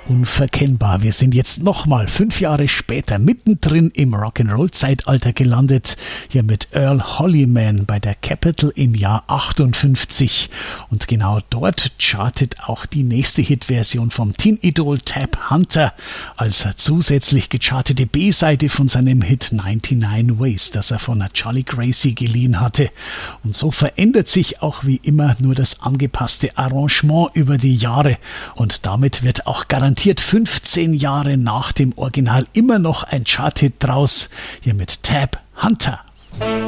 Unverkennbar. Wir sind jetzt nochmal 5 Jahre später mittendrin im Rock'n'Roll-Zeitalter gelandet. Hier mit Earl Holliman bei der Capitol im Jahr 58. Und genau dort chartet auch die nächste Hitversion vom Teen-Idol Tab Hunter als zusätzlich gechartete B-Seite von seinem Hit 99 Ways, das er von Charlie Gracie geliehen hatte. Und so verändert sich auch wie immer nur das angepasste Arrangement über die Jahre. Und damit wird auch garantiert 15 Jahre nach dem Original immer noch ein Chart-Hit draus. Hier mit Tab Hunter.